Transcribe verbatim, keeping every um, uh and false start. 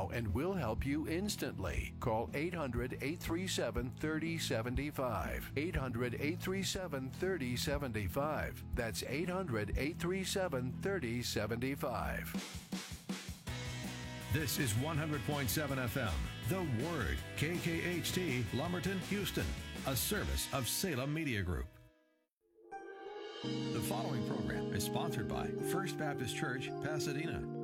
now and we'll help you instantly. Call eight hundred, eight three seven, three oh seven five. eight hundred, eight three seven, three oh seven five. That's eight hundred, eight three seven, three oh seven five. This is one hundred point seven F M, The Word, K K H T, Lumberton, Houston, a service of Salem Media Group. The following program is sponsored by First Baptist Church, Pasadena.